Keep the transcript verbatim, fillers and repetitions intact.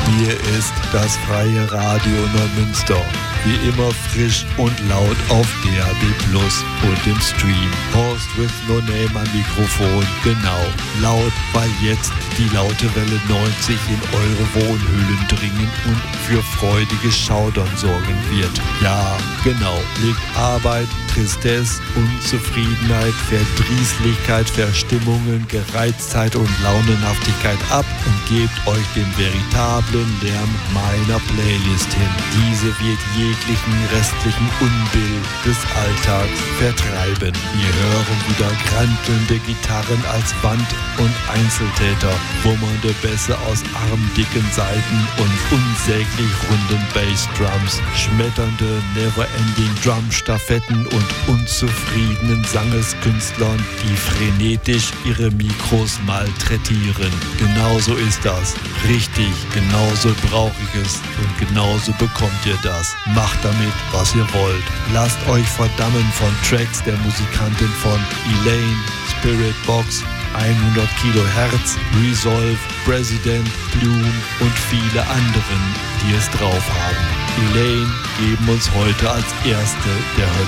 Hier ist das Freie Radio Neumünster. Wie immer frisch und laut auf D A B Plus und im Stream. Horst with No Name am Mikrofon. Genau, laut, weil jetzt die laute Welle neunzig in eure Wohnhöhlen dringen und für freudiges Schaudern sorgen wird. Ja, genau, legt Arbeit, Tristesse, Unzufriedenheit, Verdrießlichkeit, Verstimmungen, Gereiztheit und Launenhaftigkeit ab und gebt euch den veritablen Lärm meiner Playlist hin. Diese wird jeglichen restlichen Unbill des Alltags vertreiben. Wir hören wieder krantelnde Gitarren als Band- und Einzeltäter, wummernde Bässe aus armdicken Saiten und unsäglich runden Bassdrums, schmetternde Never-Ending Drum-Staffetten und unzufriedenen Sangeskünstlern, die frenetisch ihre Mikros malträtieren. Genauso ist das. Richtig, genauso brauche ich es und genauso bekommt ihr das. Macht damit, was ihr wollt. Lasst euch verdammen von Tracks der Musikantin von Elaine, Spiritbox, hundert Kilohertz, Resolve, President, Bloom und viele anderen, die es drauf haben. Elaine geben uns heute als erste der Hölle